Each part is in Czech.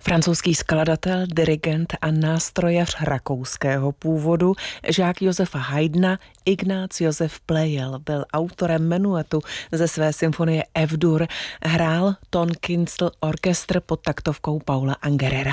Francouzský skladatel, dirigent a nástrojař rakouského původu Jacques Josefa Haydna Ignác Josef Pleyel byl autorem menuetu ze své symfonie F-dur. Hrál Ton Kinzel orchestr pod taktovkou Paula Angerera.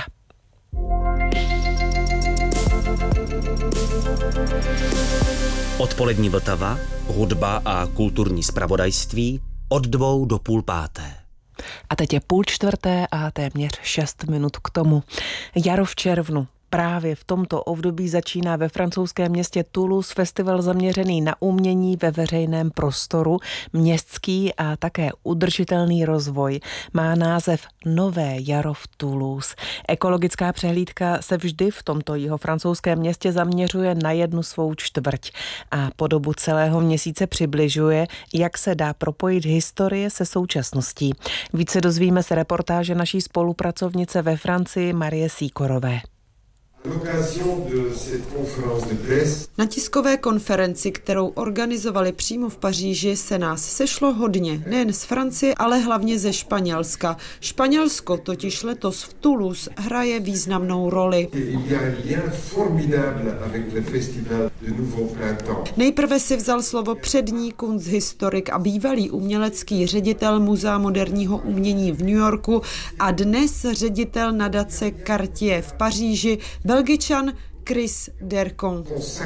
Odpolední Vltava, hudba a kulturní zpravodajství od 2 do 3:30. A teď je 3:30 a téměř 6 minut k tomu. Jaro v červnu. Právě v tomto období začíná ve francouzském městě Toulouse festival zaměřený na umění ve veřejném prostoru, městský a také udržitelný rozvoj. Má název Nové jaro v Toulouse. Ekologická přehlídka se vždy v tomto francouzském městě zaměřuje na jednu svou čtvrť a po dobu celého měsíce přibližuje, jak se dá propojit historie se současností. Více dozvíme se reportáže naší spolupracovnice ve Francii Marie Síkorové. Na tiskové konferenci, kterou organizovali přímo v Paříži, se nás sešlo hodně, nejen z Francie, ale hlavně ze Španělska. Španělsko totiž letos v Toulouse hraje významnou roli. Nejprve si vzal slovo přední kunsthistorik a bývalý umělecký ředitel Muzea moderního umění v New Yorku a dnes ředitel nadace Cartier v Paříži, Belgičan Chris Dercon.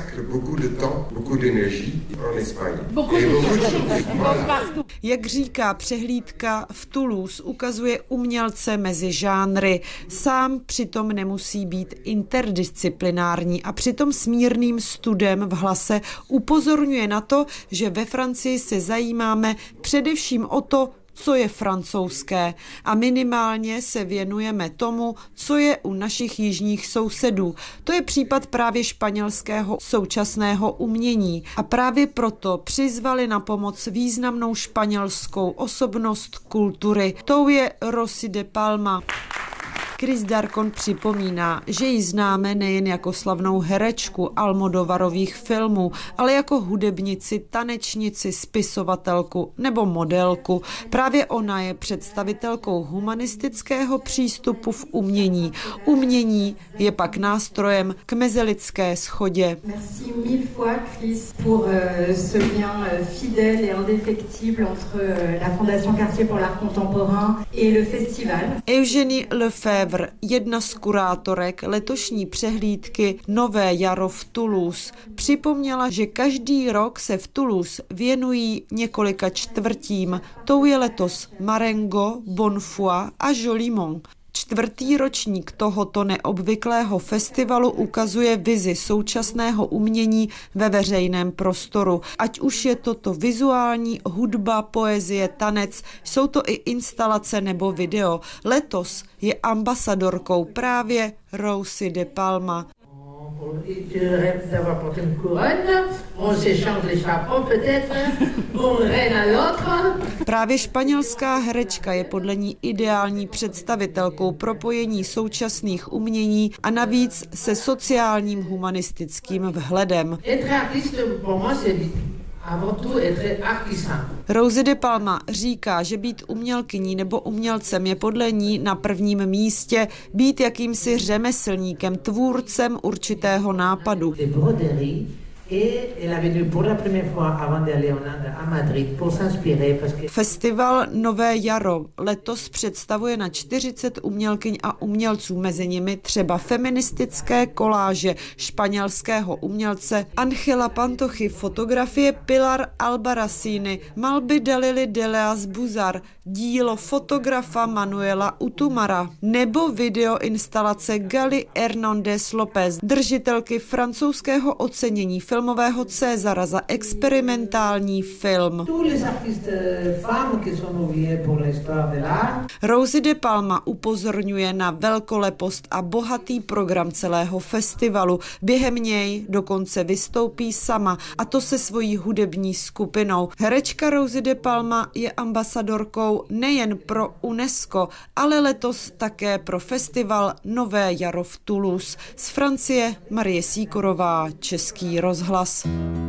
Jak říká přehlídka, v Toulouse ukazuje umělce mezi žánry. Sám přitom nemusí být interdisciplinární a přitom s mírným studem v hlase upozorňuje na to, že ve Francii se zajímáme především o to, co je francouzské a minimálně se věnujeme tomu, co je u našich jižních sousedů. To je případ právě španělského současného umění a právě proto přizvali na pomoc významnou španělskou osobnost kultury. Tou je Rosy de Palma. Chris Dercon připomíná, že ji známe nejen jako slavnou herečku Almodovarových filmů, ale jako hudebnici, tanečnici, spisovatelku nebo modelku. Právě ona je představitelkou humanistického přístupu v umění. Umění je pak nástrojem k mezilidské shodě. Merci mille fois, Chris, pour ce lien fidèle et indéfectible entre la Fondation Cartier pour l'art contemporain et le festival. Eugénie Lefebvre, jedna z kurátorek letošní přehlídky Nové jaro v Toulouse, připomněla, že každý rok se v Toulouse věnují několika čtvrtím. Tou je letos Marengo, Bonnefoy a Jolimont. 4. ročník tohoto neobvyklého festivalu ukazuje vizi současného umění ve veřejném prostoru. Ať už je toto vizuální, hudba, poezie, tanec, jsou to i instalace nebo video. Letos je ambasadorkou právě Rosy de Palma. Právě španělská herečka je podle ní ideální představitelkou propojení současných umění a navíc se sociálním humanistickým vhledem. Rosy de Palma říká, že být umělkyní nebo umělcem je podle ní na prvním místě být jakýmsi řemeslníkem, tvůrcem určitého nápadu. Festival Nové jaro letos představuje na 40 umělkyň a umělců, mezi nimi třeba feministické koláže španělského umělce Angela Pantochy, fotografie Pilar Albarracíny, malby Dalily de Leas Buzar, dílo fotografa Manuela Utumara nebo videoinstalace Gali Hernández López, držitelky francouzského ocenění filmového Césara za experimentální film. Rosy de Palma upozorňuje na velkolepost a bohatý program celého festivalu. Během něj dokonce vystoupí sama, a to se svojí hudební skupinou. Herečka Rosy de Palma je ambasadorkou nejen pro UNESCO, ale letos také pro festival Nové jaro v Toulouse. Z Francie Marie Síkorová, Český rozhlas.